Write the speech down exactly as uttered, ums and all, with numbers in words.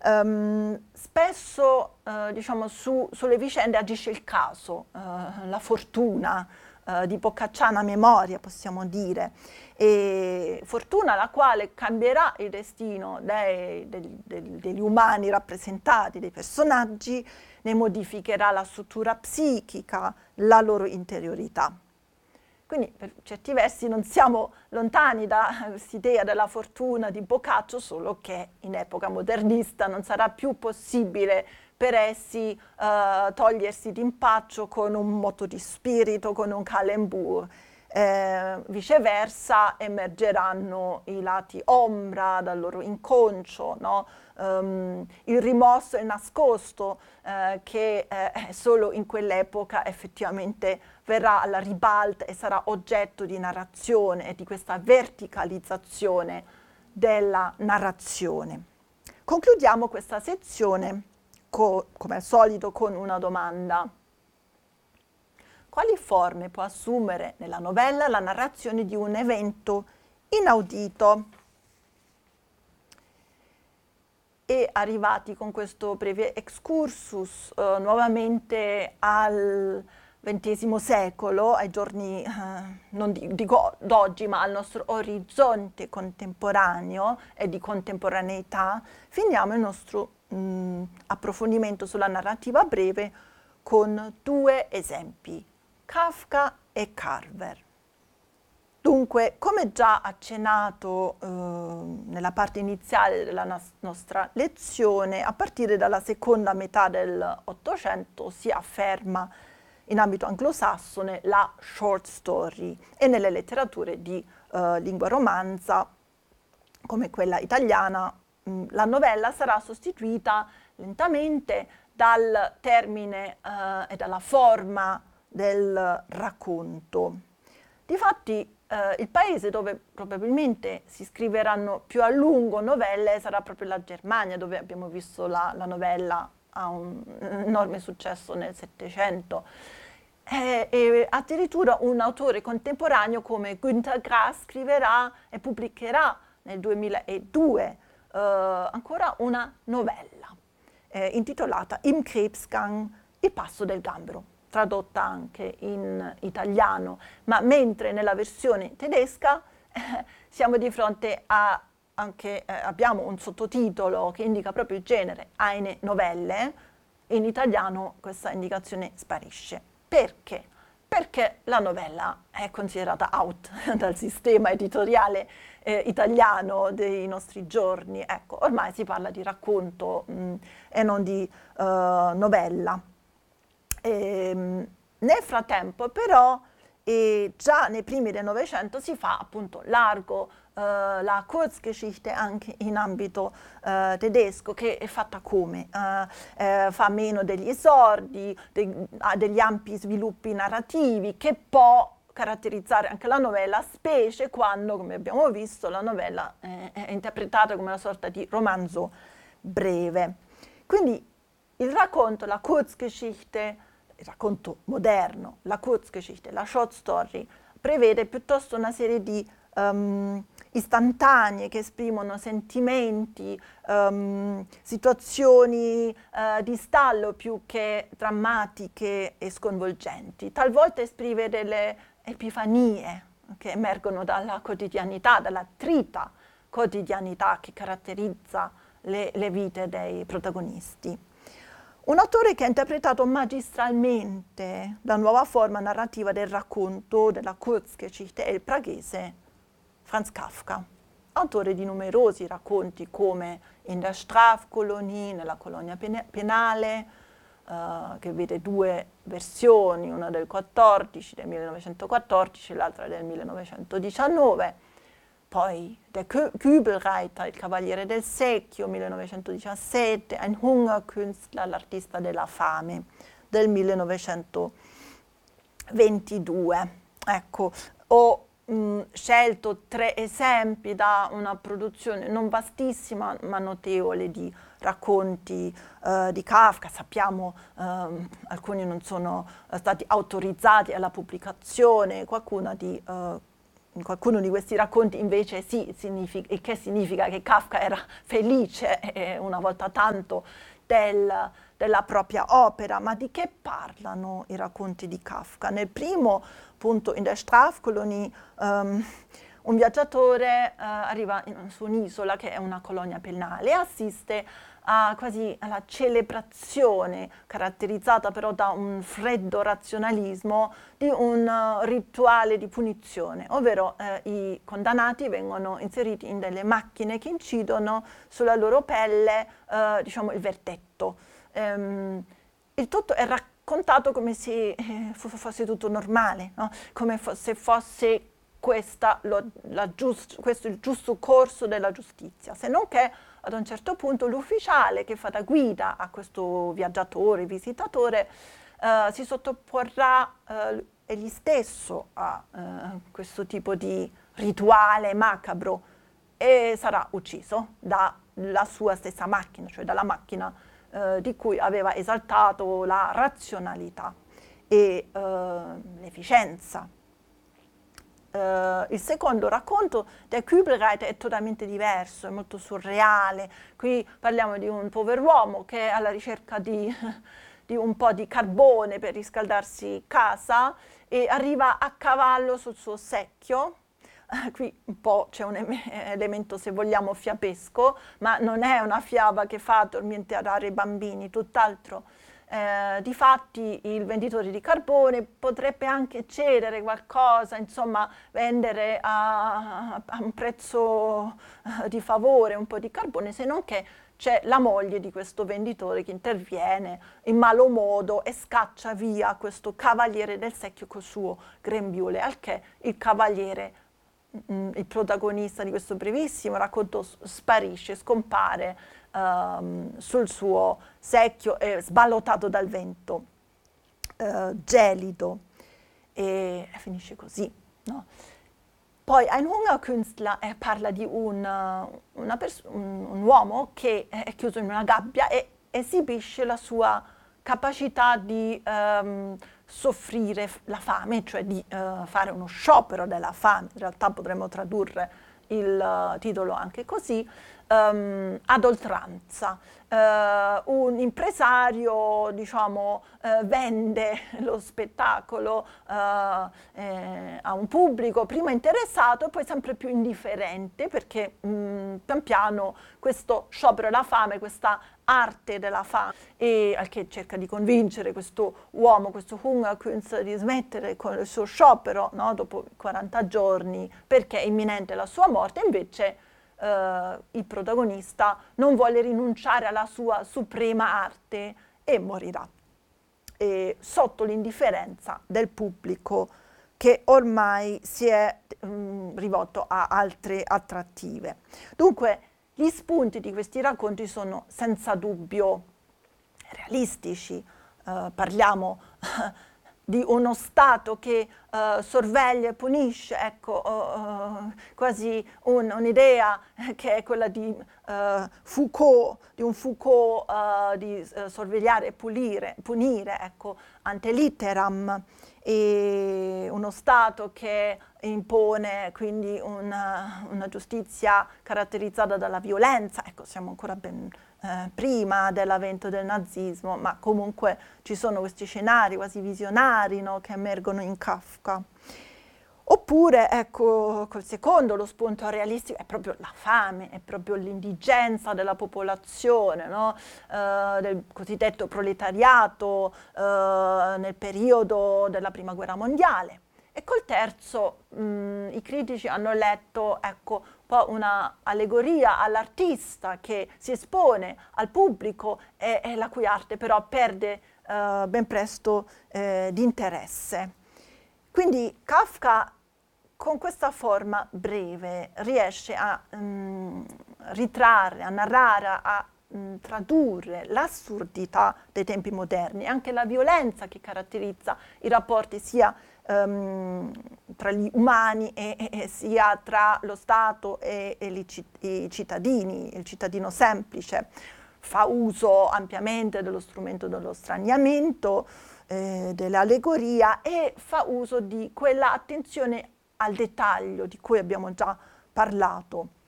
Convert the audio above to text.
Um, spesso uh, diciamo, su, sulle vicende agisce il caso, uh, la fortuna, uh, di poccacciana memoria possiamo dire, e fortuna la quale cambierà il destino dei, del, del, degli umani rappresentati, dei personaggi, ne modificherà la struttura psichica, la loro interiorità. Quindi per certi versi non siamo lontani da quest'idea della fortuna di Boccaccio, solo che in epoca modernista non sarà più possibile per essi uh, togliersi d'impaccio con un moto di spirito, con un calembour. Eh, viceversa emergeranno i lati ombra dal loro inconscio, no? Um, il rimosso e il nascosto eh, che eh, solo in quell'epoca effettivamente verrà alla ribalta e sarà oggetto di narrazione e di questa verticalizzazione della narrazione. Concludiamo questa sezione, co- come al solito, con una domanda. Quali forme può assumere nella novella la narrazione di un evento inaudito? E arrivati con questo breve excursus eh, nuovamente al ventesimo secolo, ai giorni, eh, non dico d'oggi, ma al nostro orizzonte contemporaneo e di contemporaneità, finiamo il nostro mh, approfondimento sulla narrativa breve con due esempi, Kafka e Carver. Dunque, come già accennato eh, nella parte iniziale della nos- nostra lezione, a partire dalla seconda metà dell'Ottocento si afferma in ambito anglosassone la short story e nelle letterature di eh, lingua romanza, come quella italiana, mh, la novella sarà sostituita lentamente dal termine eh, e dalla forma del racconto. Difatti, eh, il paese dove probabilmente si scriveranno più a lungo novelle sarà proprio la Germania, dove abbiamo visto la, la novella ha un enorme successo nel Settecento. E, e addirittura un autore contemporaneo come Günter Grass scriverà e pubblicherà nel duemiladue eh, ancora una novella eh, intitolata Im Krebsgang, il passo del gambero, tradotta anche in italiano, ma mentre nella versione tedesca eh, siamo di fronte a anche, eh, abbiamo un sottotitolo che indica proprio il genere, Eine Novelle, in italiano questa indicazione sparisce. Perché? Perché la novella è considerata out dal sistema editoriale eh, italiano dei nostri giorni. Ecco, ormai si parla di racconto mh, e non di uh, novella. E, nel frattempo però e già nei primi del Novecento si fa appunto largo eh, la Kurzgeschichte anche in ambito eh, tedesco, che è fatta come? Eh, eh, fa meno degli esordi, de- ha degli ampi sviluppi narrativi che può caratterizzare anche la novella, specie quando, come abbiamo visto, la novella eh, è interpretata come una sorta di romanzo breve. Quindi il racconto, la Kurzgeschichte, il racconto moderno, la Kurzgeschichte, la short story, prevede piuttosto una serie di um, istantanee che esprimono sentimenti, um, situazioni uh, di stallo più che drammatiche e sconvolgenti. Talvolta esprime delle epifanie che emergono dalla quotidianità, dalla trita quotidianità che caratterizza le, le vite dei protagonisti. Un autore che ha interpretato magistralmente la nuova forma narrativa del racconto, della Kurzgeschichte, è il praghese Franz Kafka, autore di numerosi racconti come In der Strafkolonie, nella colonia penale, uh, che vede due versioni, una del quattordici, del millenovecentoquattordici, l'altra del millenovecentodiciannove. Poi Der Kübelreiter, il Cavaliere del Secchio, millenovecentodiciassette, Ein Hungerkünstler, l'artista della fame, del millenovecentodue. Ecco, ho mh, scelto tre esempi da una produzione non vastissima ma notevole di racconti uh, di Kafka. Sappiamo uh, alcuni non sono uh, stati autorizzati alla pubblicazione, qualcuno di uh, in qualcuno di questi racconti invece sì, significa, il che significa che Kafka era felice eh, una volta tanto del, della propria opera. Ma di che parlano i racconti di Kafka? Nel primo, appunto, in Der Strafkolonie, um, un viaggiatore uh, arriva in, su un'isola che è una colonia penale e assiste a quasi alla celebrazione, caratterizzata però da un freddo razionalismo, di un uh, rituale di punizione, ovvero eh, i condannati vengono inseriti in delle macchine che incidono sulla loro pelle eh, diciamo il verdetto. Um, il tutto è raccontato come se eh, fosse tutto normale, no? Come fo- se fosse questa, lo, la giust- questo il giusto corso della giustizia, se non che ad un certo punto l'ufficiale che fa da guida a questo viaggiatore, visitatore, eh, si sottoporrà eh, egli stesso a eh, questo tipo di rituale macabro e sarà ucciso dalla sua stessa macchina, cioè dalla macchina eh, di cui aveva esaltato la razionalità e eh, l'efficienza. Uh, il secondo racconto del Kübelreiter è totalmente diverso, è molto surreale. Qui parliamo di un pover'uomo che è alla ricerca di, di un po' di carbone per riscaldarsi casa e arriva a cavallo sul suo secchio. Uh, qui un po' c'è un elemento, se vogliamo, fiabesco, ma non è una fiaba che fa addormentare i bambini, tutt'altro. Eh, difatti il venditore di carbone potrebbe anche cedere qualcosa, insomma vendere a, a un prezzo uh, di favore un po' di carbone, se non che c'è la moglie di questo venditore che interviene in malo modo e scaccia via questo cavaliere del secchio col suo grembiule, al che il cavaliere, mh, il protagonista di questo brevissimo racconto, sparisce, scompare Um, sul suo secchio è sballottato dal vento uh, gelido e finisce così, no? Poi Ein Hungerkünstler eh, parla di un, uh, una un, un uomo che è chiuso in una gabbia e esibisce la sua capacità di um, soffrire la fame, cioè di uh, fare uno sciopero della fame. In realtà potremmo tradurre il uh, titolo anche così, um, ad oltranza. Uh, un impresario, diciamo, uh, vende lo spettacolo uh, eh, a un pubblico prima interessato e poi sempre più indifferente, perché mh, pian piano questo sciopero della fame, questa arte della fame, e al che cerca di convincere questo uomo, questo Hungerkünstler, di smettere con il suo sciopero, no? Dopo quaranta giorni, perché è imminente la sua morte. Invece eh, il protagonista non vuole rinunciare alla sua suprema arte e morirà e sotto l'indifferenza del pubblico che ormai si è mh, rivolto a altre attrattive. Dunque, gli spunti di questi racconti sono senza dubbio realistici. Uh, parliamo di uno Stato che uh, sorveglia e punisce, ecco, uh, uh, quasi un, un'idea che è quella di uh, Foucault, di un Foucault uh, di uh, sorvegliare e pulire, punire, ecco, ante litteram, e uno Stato che impone quindi una, una giustizia caratterizzata dalla violenza. Ecco, siamo ancora ben eh, prima dell'avvento del nazismo, ma comunque ci sono questi scenari quasi visionari, no, che emergono in Kafka. Oppure, ecco, col secondo, lo spunto realistico è proprio la fame, è proprio l'indigenza della popolazione, no? eh, del cosiddetto proletariato eh, nel periodo della Prima Guerra Mondiale. E col terzo mh, i critici hanno letto, ecco, un po' una allegoria all'artista che si espone al pubblico e, e la cui arte però perde eh, ben presto eh, di interesse. Quindi Kafka, con questa forma breve, riesce a um, ritrarre, a narrare, a um, tradurre l'assurdità dei tempi moderni, anche la violenza che caratterizza i rapporti sia um, tra gli umani e, e, e sia tra lo Stato e, e i, i cittadini, il cittadino semplice. Fa uso ampiamente dello strumento dello straniamento, Eh, dell'allegoria, e fa uso di quella attenzione al dettaglio di cui abbiamo già parlato.